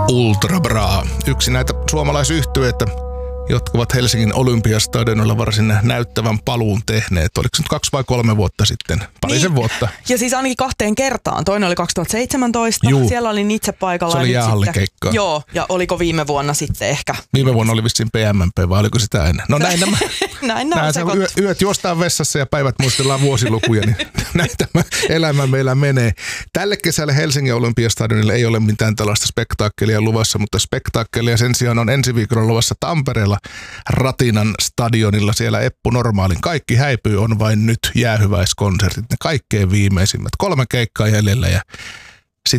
Ultra Bra. Yksi näitä suomalaisyhtyeitä, jotka ovat Helsingin Olympiastadionilla varsin näyttävän paluun tehneet. Oliko se nyt 2 vai 3 vuotta sitten? Parisen vuotta. Ja siis ainakin 2 kertaan. Toinen oli 2017. Juu. Siellä olin itse paikalla. Se oli jäähallikeikkaa. Joo, ja oliko viime vuonna sitten ehkä? Viime vuonna oli vissiin PMMP, vai oliko sitä ennen? No näin nämä. näin Yöt juostaan vessassa ja päivät muistellaan vuosilukuja, niin näin tämä elämä meillä menee. Tälle kesälle Helsingin Olympiastadionille ei ole mitään tällaista spektaakkelia luvassa, mutta spektaakkelia sen sijaan on ensi viikolla luvassa Tampereella Ratinan stadionilla. Siellä Eppu Normaalin Kaikki häipyy on vain nyt jäähyväiskonsertit, ne kaikkein viimeisimmät. 3 keikkaa jäljellä ja